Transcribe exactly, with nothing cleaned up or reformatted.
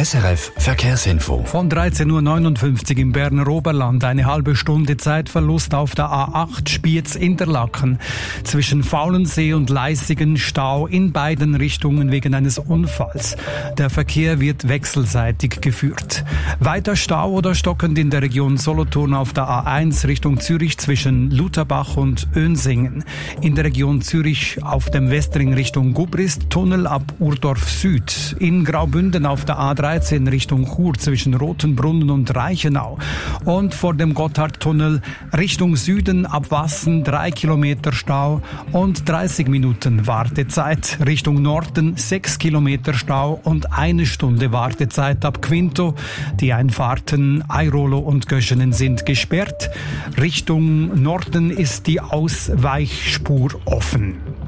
S R F Verkehrsinfo. Von dreizehn Uhr neunundfünfzig im Berner Oberland eine halbe Stunde Zeitverlust auf der A acht Spiez-Interlaken. Zwischen Faulensee und Leissigen Stau in beiden Richtungen wegen eines Unfalls. Der Verkehr wird wechselseitig geführt. Weiter Stau oder stockend in der Region Solothurn auf der A eins Richtung Zürich zwischen Lutherbach und Önsingen. In der Region Zürich auf dem Westring Richtung Gubrist Tunnel ab Urdorf Süd. In Graubünden auf der A dreizehn Richtung Chur zwischen Rotenbrunnen und Reichenau. Und vor dem Gotthardtunnel Richtung Süden ab Wassen drei Kilometer Stau und dreißig Minuten Wartezeit. Richtung Norden sechs Kilometer Stau und eine Stunde Wartezeit ab Quinto. Die Einfahrten Airolo und Göschenen sind gesperrt. Richtung Norden ist die Ausweichspur offen.